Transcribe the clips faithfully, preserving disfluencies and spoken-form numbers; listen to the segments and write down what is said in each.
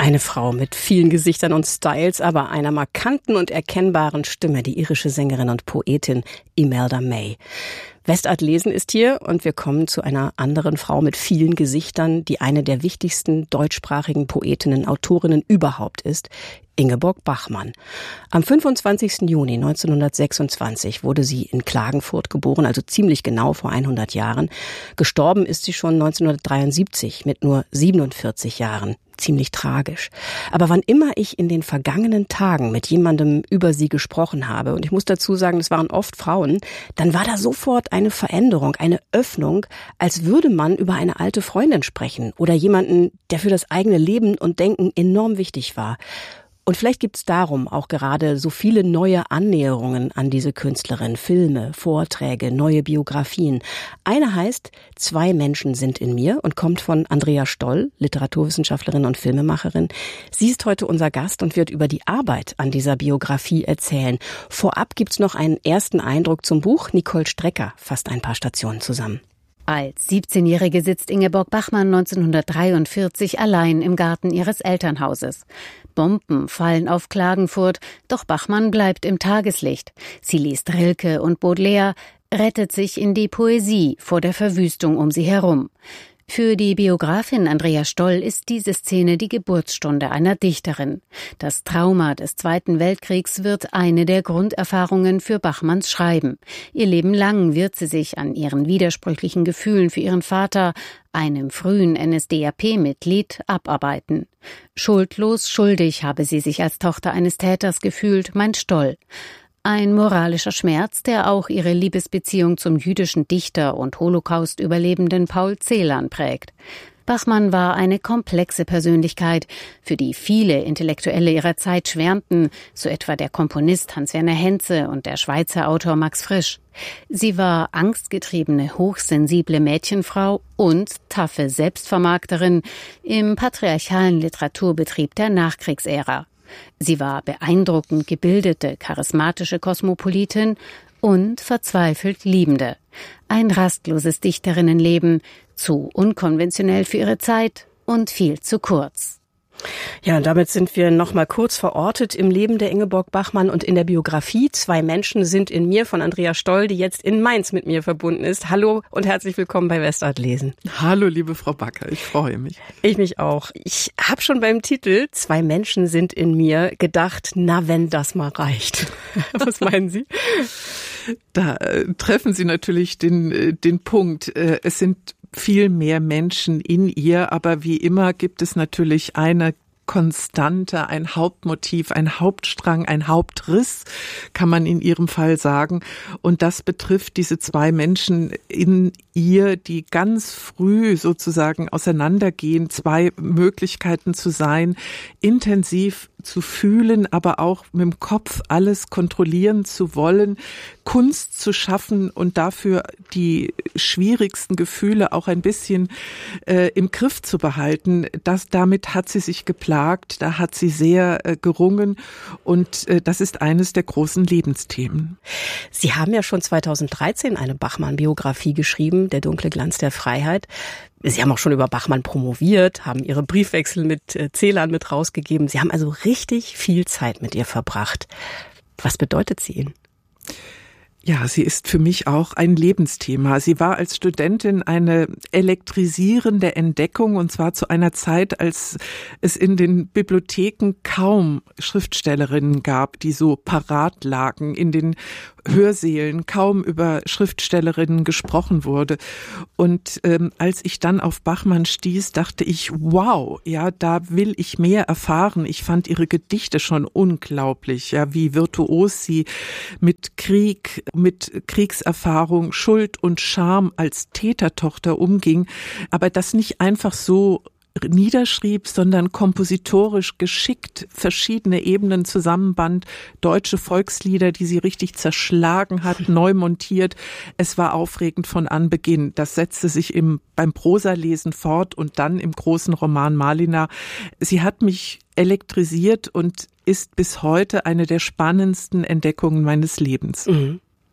Eine Frau mit vielen Gesichtern und Styles, aber einer markanten und erkennbaren Stimme, die irische Sängerin und Poetin Imelda May. Westart lesen ist hier und wir kommen zu einer anderen Frau mit vielen Gesichtern, die eine der wichtigsten deutschsprachigen Poetinnen, Autorinnen überhaupt ist, Ingeborg Bachmann. Am fünfundzwanzigsten Juni neunzehnhundertsechsundzwanzig wurde sie in Klagenfurt geboren, also ziemlich genau vor hundert Jahren. Gestorben ist sie schon neunzehnhundertdreiundsiebzig mit nur siebenundvierzig Jahren. Ziemlich tragisch. Aber wann immer ich in den vergangenen Tagen mit jemandem über sie gesprochen habe, und ich muss dazu sagen, es waren oft Frauen, dann war da sofort eine Veränderung, eine Öffnung, als würde man über eine alte Freundin sprechen oder jemanden, der für das eigene Leben und Denken enorm wichtig war. Und vielleicht gibt's darum auch gerade so viele neue Annäherungen an diese Künstlerin. Filme, Vorträge, neue Biografien. Eine heißt Zwei Menschen sind in mir und kommt von Andrea Stoll, Literaturwissenschaftlerin und Filmemacherin. Sie ist heute unser Gast und wird über die Arbeit an dieser Biografie erzählen. Vorab gibt's noch einen ersten Eindruck zum Buch. Nicole Strecker fasst ein paar Stationen zusammen. Als siebzehnjährige sitzt Ingeborg Bachmann neunzehnhundertdreiundvierzig allein im Garten ihres Elternhauses. Bomben fallen auf Klagenfurt, doch Bachmann bleibt im Tageslicht. Sie liest Rilke und Baudelaire, rettet sich in die Poesie vor der Verwüstung um sie herum. Für die Biografin Andrea Stoll ist diese Szene die Geburtsstunde einer Dichterin. Das Trauma des Zweiten Weltkriegs wird eine der Grunderfahrungen für Bachmanns Schreiben. Ihr Leben lang wird sie sich an ihren widersprüchlichen Gefühlen für ihren Vater, einem frühen N S D A P-Mitglied, abarbeiten. Schuldlos schuldig habe sie sich als Tochter eines Täters gefühlt, meint Stoll. Ein moralischer Schmerz, der auch ihre Liebesbeziehung zum jüdischen Dichter und Holocaust-Überlebenden Paul Celan prägt. Bachmann war eine komplexe Persönlichkeit, für die viele Intellektuelle ihrer Zeit schwärmten, so etwa der Komponist Hans-Werner Henze und der Schweizer Autor Max Frisch. Sie war angstgetriebene, hochsensible Mädchenfrau und taffe Selbstvermarkterin im patriarchalen Literaturbetrieb der Nachkriegsära. Sie war beeindruckend gebildete, charismatische Kosmopolitin und verzweifelt Liebende. Ein rastloses Dichterinnenleben, zu unkonventionell für ihre Zeit und viel zu kurz. Ja, und damit sind wir noch mal kurz verortet im Leben der Ingeborg Bachmann und in der Biografie. Zwei Menschen sind in mir von Andrea Stoll, die jetzt in Mainz mit mir verbunden ist. Hallo und herzlich willkommen bei Westart lesen. Hallo, liebe Frau Backer, ich freue mich. Ich mich auch. Ich habe schon beim Titel Zwei Menschen sind in mir gedacht, na, wenn das mal reicht. Was meinen Sie? Da äh, treffen Sie natürlich den, äh, den Punkt. Äh, es sind viel mehr Menschen in ihr, aber wie immer gibt es natürlich eine Konstante, ein Hauptmotiv, ein Hauptstrang, ein Hauptriss, kann man in ihrem Fall sagen. Und das betrifft diese zwei Menschen in ihr, die ganz früh sozusagen auseinandergehen, zwei Möglichkeiten zu sein, intensiv zu fühlen, aber auch mit dem Kopf alles kontrollieren zu wollen, Kunst zu schaffen und dafür die schwierigsten Gefühle auch ein bisschen äh, im Griff zu behalten. Das, damit hat sie sich geplagt, da hat sie sehr äh, gerungen und äh, das ist eines der großen Lebensthemen. Sie haben ja schon zweitausenddreizehn eine Bachmann-Biografie geschrieben, Der dunkle Glanz der Freiheit. Sie haben auch schon über Bachmann promoviert, haben Ihre Briefwechsel mit Celan mit rausgegeben. Sie haben also richtig viel Zeit mit ihr verbracht. Was bedeutet sie Ihnen? Ja, sie ist für mich auch ein Lebensthema. Sie war als Studentin eine elektrisierende Entdeckung und zwar zu einer Zeit, als es in den Bibliotheken kaum Schriftstellerinnen gab, die so parat lagen. In den Hörsälen kaum über Schriftstellerinnen gesprochen wurde. Und ähm, als ich dann auf Bachmann stieß, dachte ich, wow, ja, da will ich mehr erfahren. Ich fand ihre Gedichte schon unglaublich, ja, wie virtuos sie mit Krieg, mit Kriegserfahrung, Schuld und Scham als Tätertochter umging, aber das nicht einfach so niederschrieb, sondern kompositorisch geschickt verschiedene Ebenen zusammenband, deutsche Volkslieder, die sie richtig zerschlagen hat, neu montiert. Es war aufregend von Anbeginn. Das setzte sich im, beim Prosalesen fort und dann im großen Roman Malina. Sie hat mich elektrisiert und ist bis heute eine der spannendsten Entdeckungen meines Lebens. Mhm.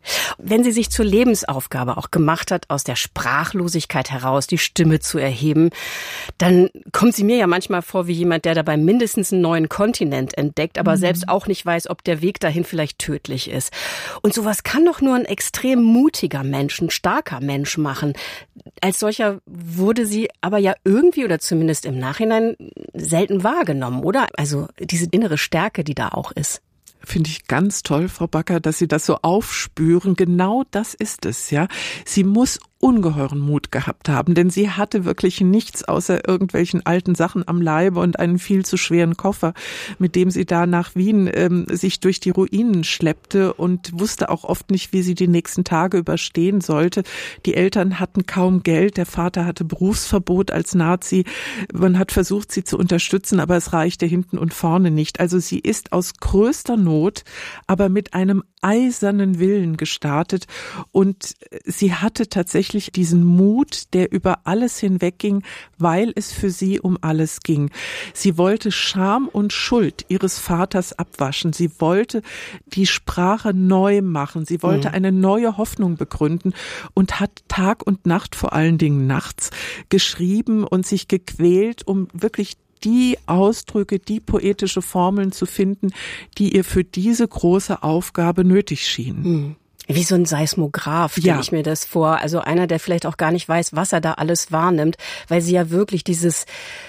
Wenn sie sich zur Lebensaufgabe auch gemacht hat, aus der Sprachlosigkeit heraus die Stimme zu erheben, dann kommt sie mir ja manchmal vor wie jemand, der dabei mindestens einen neuen Kontinent entdeckt, aber mhm. selbst auch nicht weiß, ob der Weg dahin vielleicht tödlich ist. Und sowas kann doch nur ein extrem mutiger Mensch, ein starker Mensch machen. Als solcher wurde sie aber ja irgendwie oder zumindest im Nachhinein selten wahrgenommen, oder? Also diese innere Stärke, die da auch ist. Finde ich ganz toll, Frau Backer, dass Sie das so aufspüren. Genau das ist es, ja. Sie muss ungeheuren Mut gehabt haben, denn sie hatte wirklich nichts außer irgendwelchen alten Sachen am Leibe und einen viel zu schweren Koffer, mit dem sie da nach Wien ähm, sich durch die Ruinen schleppte und wusste auch oft nicht, wie sie die nächsten Tage überstehen sollte. Die Eltern hatten kaum Geld, der Vater hatte Berufsverbot als Nazi. Man hat versucht, sie zu unterstützen, aber es reichte hinten und vorne nicht. Also sie ist aus größter Not, aber mit einem eisernen Willen gestartet und sie hatte tatsächlich diesen Mut, der über alles hinwegging, weil es für sie um alles ging. Sie wollte Scham und Schuld ihres Vaters abwaschen. Sie wollte die Sprache neu machen. Sie wollte mhm. eine neue Hoffnung begründen und hat Tag und Nacht, vor allen Dingen nachts, geschrieben und sich gequält, um wirklich die Ausdrücke, die poetische Formeln zu finden, die ihr für diese große Aufgabe nötig schienen. Mhm. Wie so ein Seismograph, stelle ja. ich mir das vor. Also einer, der vielleicht auch gar nicht weiß, was er da alles wahrnimmt, weil sie ja wirklich dieses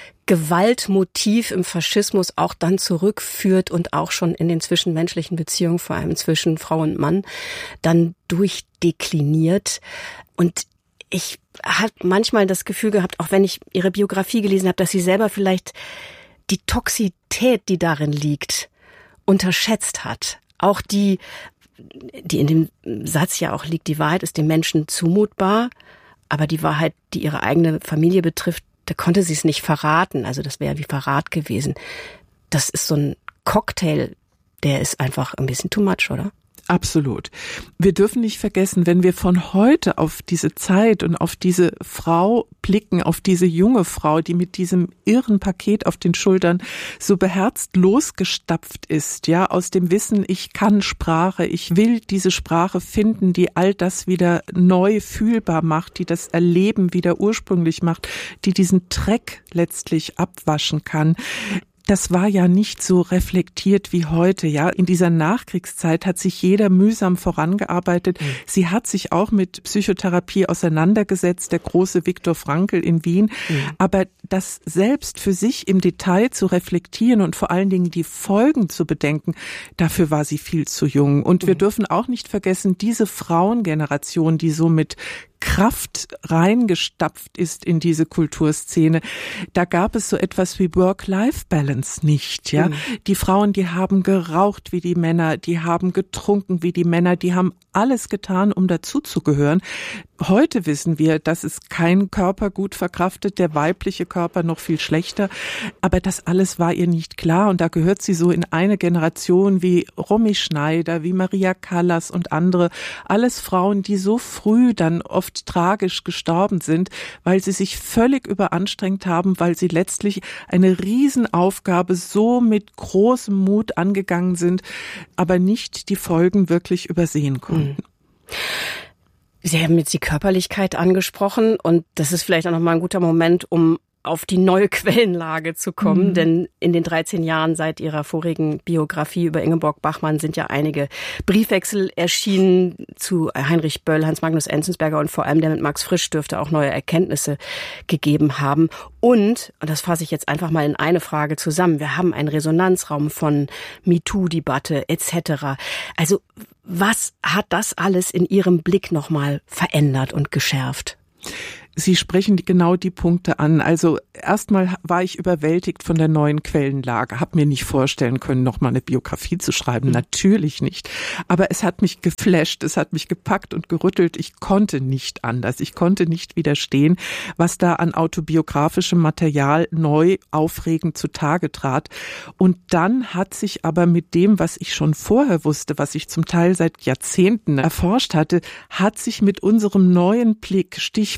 Gewaltmotiv im Faschismus auch dann zurückführt und auch schon in den zwischenmenschlichen Beziehungen, vor allem zwischen Frau und Mann, dann durchdekliniert. Und ich habe manchmal das Gefühl gehabt, auch wenn ich ihre Biografie gelesen habe, dass sie selber vielleicht die Toxität, die darin liegt, unterschätzt hat. Auch die die in dem Satz ja auch liegt, die Wahrheit ist dem Menschen zumutbar, aber die Wahrheit, die ihre eigene Familie betrifft, da konnte sie es nicht verraten. Also das wäre wie Verrat gewesen. Das ist so ein Cocktail, der ist einfach ein bisschen too much, oder? Absolut. Wir dürfen nicht vergessen, wenn wir von heute auf diese Zeit und auf diese Frau blicken, auf diese junge Frau, die mit diesem irren Paket auf den Schultern so beherzt losgestapft ist, ja, aus dem Wissen, ich kann Sprache, ich will diese Sprache finden, die all das wieder neu fühlbar macht, die das Erleben wieder ursprünglich macht, die diesen Dreck letztlich abwaschen kann. Das war ja nicht so reflektiert wie heute, ja. In dieser Nachkriegszeit hat sich jeder mühsam vorangearbeitet. Mhm. Sie hat sich auch mit Psychotherapie auseinandergesetzt, der große Viktor Frankl in Wien. Mhm. Aber das selbst für sich im Detail zu reflektieren und vor allen Dingen die Folgen zu bedenken, dafür war sie viel zu jung. Und mhm. wir dürfen auch nicht vergessen, diese Frauengeneration, die so mit Kraft reingestapft ist in diese Kulturszene. Da gab es so etwas wie Work-Life-Balance nicht, ja. Mhm. Die Frauen, die haben geraucht wie die Männer, die haben getrunken wie die Männer, die haben alles getan, um dazuzugehören. Heute wissen wir, dass es kein Körper gut verkraftet, der weibliche Körper noch viel schlechter. Aber das alles war ihr nicht klar und da gehört sie so in eine Generation wie Romy Schneider, wie Maria Callas und andere. Alles Frauen, die so früh dann oft tragisch gestorben sind, weil sie sich völlig überanstrengt haben, weil sie letztlich eine Riesenaufgabe so mit großem Mut angegangen sind, aber nicht die Folgen wirklich übersehen konnten. Mhm. Sie haben jetzt die Körperlichkeit angesprochen und das ist vielleicht auch nochmal ein guter Moment, um auf die neue Quellenlage zu kommen, mhm. denn in den dreizehn Jahren seit ihrer vorigen Biografie über Ingeborg Bachmann sind ja einige Briefwechsel erschienen zu Heinrich Böll, Hans Magnus Enzensberger und vor allem der mit Max Frisch dürfte auch neue Erkenntnisse gegeben haben. Und, und das fasse ich jetzt einfach mal in eine Frage zusammen, wir haben einen Resonanzraum von MeToo-Debatte et cetera. Also was hat das alles in Ihrem Blick nochmal verändert und geschärft? Sie sprechen genau die Punkte an. Also erstmal war ich überwältigt von der neuen Quellenlage, habe mir nicht vorstellen können, noch mal eine Biografie zu schreiben, mhm. natürlich nicht. Aber es hat mich geflasht, es hat mich gepackt und gerüttelt. Ich konnte nicht anders, ich konnte nicht widerstehen, was da an autobiografischem Material neu aufregend zutage trat. Und dann hat sich aber mit dem, was ich schon vorher wusste, was ich zum Teil seit Jahrzehnten erforscht hatte, hat sich mit unserem neuen Blick, Stichwort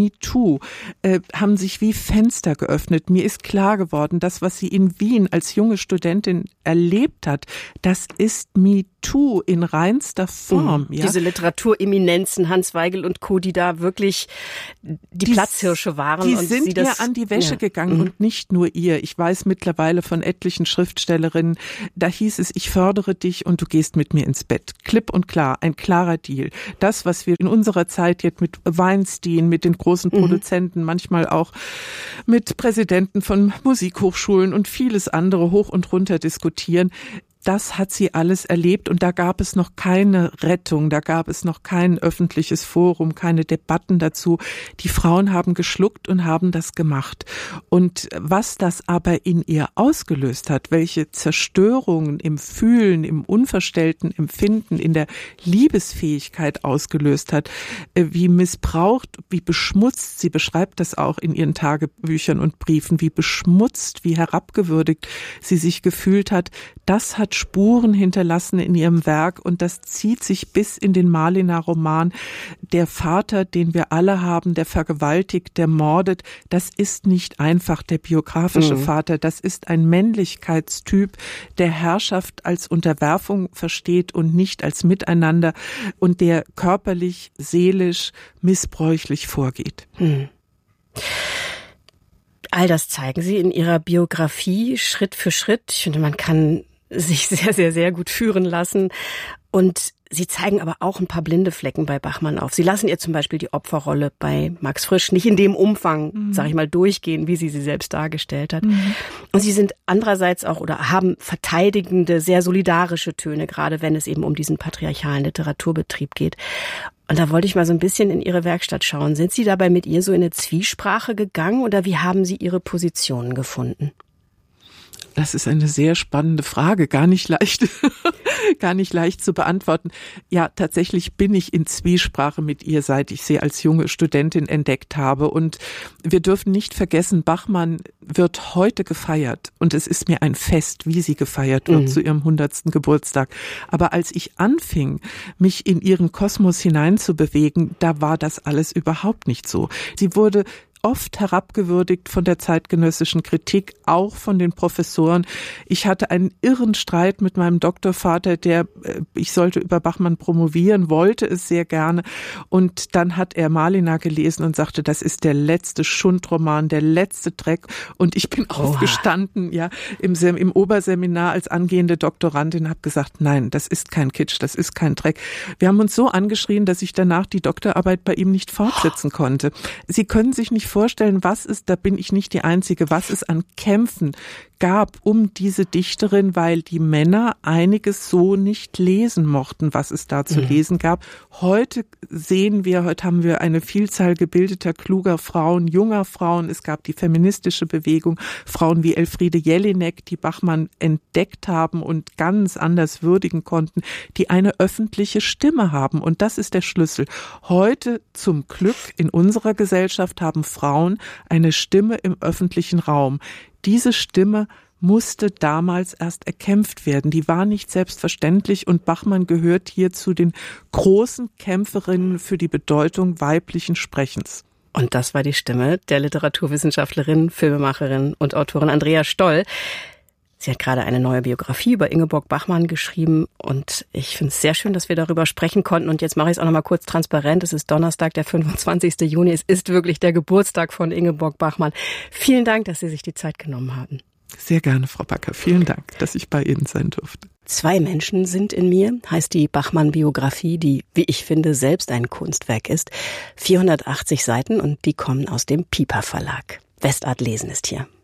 MeToo äh, haben sich wie Fenster geöffnet. Mir ist klar geworden, das, was sie in Wien als junge Studentin erlebt hat, das ist MeToo in reinster Form. Mhm. Ja? Diese Literatureminenzen, Hans Weigel und Co., die da wirklich die, die Platzhirsche waren. Die und sind sie das, ihr an die Wäsche ja. gegangen mhm. und nicht nur ihr. Ich weiß mittlerweile von etlichen Schriftstellerinnen, da hieß es, ich fördere dich und du gehst mit mir ins Bett. Klipp und klar, ein klarer Deal. Das, was wir in unserer Zeit jetzt mit Weinstein, mit den großen Produzenten, mhm. manchmal auch mit Präsidenten von Musikhochschulen und vieles andere hoch und runter diskutieren, das hat sie alles erlebt und da gab es noch keine Rettung, da gab es noch kein öffentliches Forum, keine Debatten dazu. Die Frauen haben geschluckt und haben das gemacht. Und was das aber in ihr ausgelöst hat, welche Zerstörungen im Fühlen, im unverstellten Empfinden, in der Liebesfähigkeit ausgelöst hat, wie missbraucht, wie beschmutzt, sie beschreibt das auch in ihren Tagebüchern und Briefen, wie beschmutzt, wie herabgewürdigt sie sich gefühlt hat, das hat Spuren hinterlassen in ihrem Werk und das zieht sich bis in den Malina-Roman. Der Vater, den wir alle haben, der vergewaltigt, der mordet, das ist nicht einfach der biografische mhm. Vater, das ist ein Männlichkeitstyp, der Herrschaft als Unterwerfung versteht und nicht als Miteinander und der körperlich, seelisch, missbräuchlich vorgeht. Mhm. All das zeigen Sie in Ihrer Biografie Schritt für Schritt. Ich finde, man kann sich sehr, sehr, sehr gut führen lassen. Und Sie zeigen aber auch ein paar blinde Flecken bei Bachmann auf. Sie lassen ihr zum Beispiel die Opferrolle bei Max Frisch nicht in dem Umfang, mhm. sage ich mal, durchgehen, wie sie sie selbst dargestellt hat. Mhm. Und Sie sind andererseits auch oder haben verteidigende, sehr solidarische Töne, gerade wenn es eben um diesen patriarchalen Literaturbetrieb geht. Und da wollte ich mal so ein bisschen in Ihre Werkstatt schauen. Sind Sie dabei mit ihr so in eine Zwiesprache gegangen oder wie haben Sie Ihre Positionen gefunden? Das ist eine sehr spannende Frage, gar nicht leicht, gar nicht leicht zu beantworten. Ja, tatsächlich bin ich in Zwiesprache mit ihr, seit ich sie als junge Studentin entdeckt habe. Und wir dürfen nicht vergessen, Bachmann wird heute gefeiert. Und es ist mir ein Fest, wie sie gefeiert wird mhm. zu ihrem hundertsten Geburtstag. Aber als ich anfing, mich in ihren Kosmos hineinzubewegen, da war das alles überhaupt nicht so. Sie wurde oft herabgewürdigt von der zeitgenössischen Kritik, auch von den Professoren. Ich hatte einen irren Streit mit meinem Doktorvater, der, ich sollte über Bachmann promovieren, wollte es sehr gerne. Und dann hat er Malina gelesen und sagte, das ist der letzte Schundroman, der letzte Dreck. Und ich bin Oha. aufgestanden, ja, im, im Oberseminar als angehende Doktorandin, habe gesagt, nein, das ist kein Kitsch, das ist kein Dreck. Wir haben uns so angeschrien, dass ich danach die Doktorarbeit bei ihm nicht fortsetzen konnte. Sie können sich nicht vorstellen, was es, da bin ich nicht die Einzige, was es an Kämpfen gab um diese Dichterin, weil die Männer einiges so nicht lesen mochten, was es da zu mhm. lesen gab. Heute sehen wir, heute haben wir eine Vielzahl gebildeter, kluger Frauen, junger Frauen. Es gab die feministische Bewegung, Frauen wie Elfriede Jelinek, die Bachmann entdeckt haben und ganz anders würdigen konnten, die eine öffentliche Stimme haben. Und das ist der Schlüssel. Heute zum Glück in unserer Gesellschaft haben Frauen eine Stimme im öffentlichen Raum. Diese Stimme musste damals erst erkämpft werden. Die war nicht selbstverständlich und Bachmann gehört hier zu den großen Kämpferinnen für die Bedeutung weiblichen Sprechens. Und das war die Stimme der Literaturwissenschaftlerin, Filmemacherin und Autorin Andrea Stoll. Sie hat gerade eine neue Biografie über Ingeborg Bachmann geschrieben und ich finde es sehr schön, dass wir darüber sprechen konnten. Und jetzt mache ich es auch noch mal kurz transparent. Es ist Donnerstag, der fünfundzwanzigsten Juni. Es ist wirklich der Geburtstag von Ingeborg Bachmann. Vielen Dank, dass Sie sich die Zeit genommen haben. Sehr gerne, Frau Backer. Vielen Dank, dass ich bei Ihnen sein durfte. Zwei Menschen sind in mir, heißt die Bachmann-Biografie, die, wie ich finde, selbst ein Kunstwerk ist. vierhundertachtzig Seiten und die kommen aus dem Piper Verlag. Westart Lesen ist hier.